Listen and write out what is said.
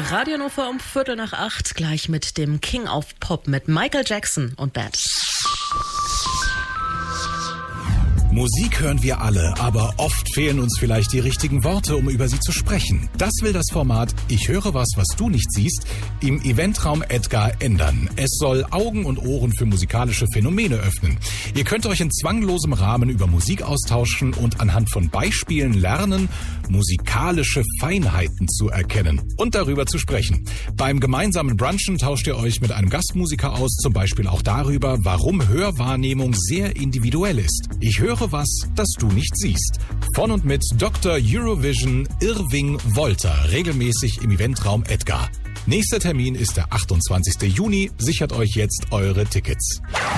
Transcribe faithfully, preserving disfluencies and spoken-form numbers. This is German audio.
Radio Nova um Viertel nach acht, gleich mit dem King of Pop, mit Michael Jackson und Bad. Musik hören wir alle, aber oft fehlen uns vielleicht die richtigen Worte, um über sie zu sprechen. Das will das Format Ich höre was, was du nicht siehst im Eventraum Edgar ändern. Es soll Augen und Ohren für musikalische Phänomene öffnen. Ihr könnt euch in zwanglosem Rahmen über Musik austauschen und anhand von Beispielen lernen, musikalische Feinheiten zu erkennen und darüber zu sprechen. Beim gemeinsamen Brunchen tauscht ihr euch mit einem Gastmusiker aus, zum Beispiel auch darüber, warum Hörwahrnehmung sehr individuell ist. Ich höre was, das du nicht siehst. Von und mit Doktor Eurovision Irving Wolter, regelmäßig im Eventraum Edgar. Nächster Termin ist der achtundzwanzigsten Juni. Sichert euch jetzt eure Tickets.